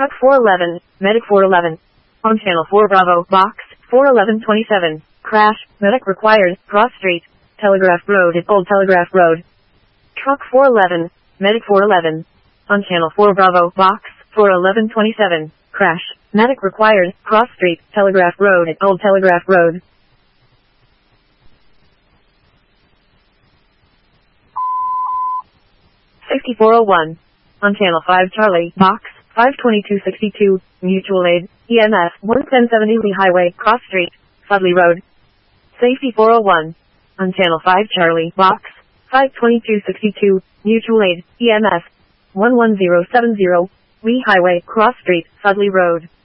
Truck 411, Medic 411. On Channel 4 Bravo, Box 41127. Crash, Medic required, Cross Street, Telegraph Road at Old Telegraph Road. Truck 411, Medic 411. On Channel 4 Bravo, Box 41127. Crash, Medic required, Cross Street, Telegraph Road at Old Telegraph Road. Safety 401. On Channel 5 Charlie, Box 52262, Mutual Aid, EMS 11070 Lee Highway, Cross Street, Sudley Road. Safety 401. On Channel 5 Charlie, Box 52262, Mutual Aid, EMS 11070, Lee Highway, Cross Street, Sudley Road.